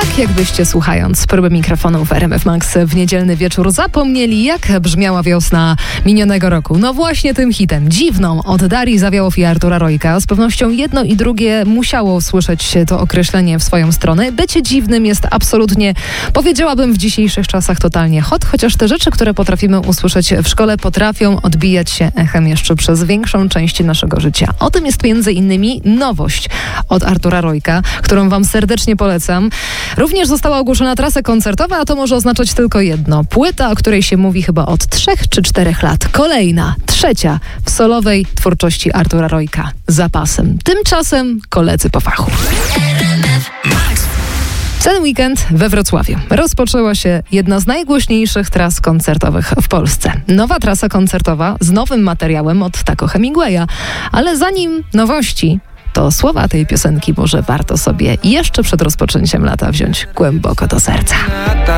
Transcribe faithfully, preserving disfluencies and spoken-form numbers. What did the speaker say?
Tak jakbyście, słuchając próby mikrofonów w R M F Max w niedzielny wieczór, zapomnieli, jak brzmiała wiosna minionego roku. No właśnie tym hitem, dziwną, od Darii Zawiałow i Artura Rojka. Z pewnością jedno i drugie musiało usłyszeć to określenie w swoją stronę. Bycie dziwnym jest absolutnie, powiedziałabym, w dzisiejszych czasach totalnie hot, chociaż te rzeczy, które potrafimy usłyszeć w szkole, potrafią odbijać się echem jeszcze przez większą część naszego życia. O tym jest między innymi nowość od Artura Rojka, którą wam serdecznie polecam. Również została ogłoszona trasa koncertowa, a to może oznaczać tylko jedno. Płyta, o której się mówi chyba od trzech czy czterech lat. Kolejna, trzecia w solowej twórczości Artura Rojka. Zapasem. Tymczasem koledzy po fachu. W ten weekend we Wrocławiu rozpoczęła się jedna z najgłośniejszych tras koncertowych w Polsce. Nowa trasa koncertowa z nowym materiałem od Taco Hemingwaya. Ale zanim nowości, to słowa tej piosenki może warto sobie jeszcze przed rozpoczęciem lata wziąć głęboko do serca.